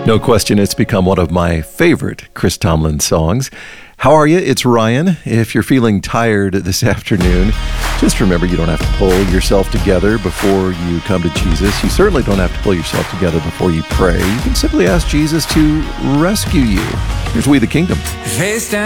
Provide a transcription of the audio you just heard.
No question, it's become one of my favorite Chris Tomlin songs. How are you? It's Ryan. If you're feeling tired this afternoon, just remember you don't have to pull yourself together before you come to Jesus. You certainly don't have to pull yourself together before you pray. You can simply ask Jesus to rescue you. Here's We the Kingdom. Face down.